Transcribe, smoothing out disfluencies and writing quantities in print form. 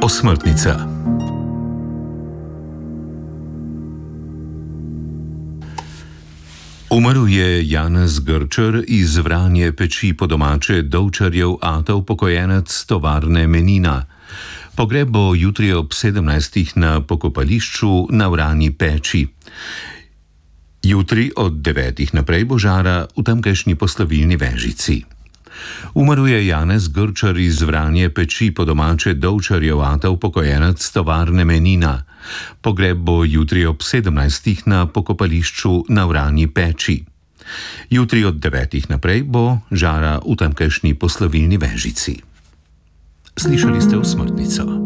Osmrtnica. Umrl je Janez Grčar iz Vranje peči, po domače Dovčarjev ata, upokojenec tovarne Menina. Pogreb bo jutri ob 17. na pokopališču na Vranji peči. Jutri od 9. naprej bo žara v tamkajšnji poslovilni Vežici. Umrl je Janez Grčar iz Vranje peči, po domače Dovčarjev ata, upokojenec tovarne Menina. Pogreb bo jutri ob 17. na pokopališču na Vranji peči. Jutri od 9. naprej bo žara v tamkajšnji poslovilni Vežici. Slišali ste Osmrtnico.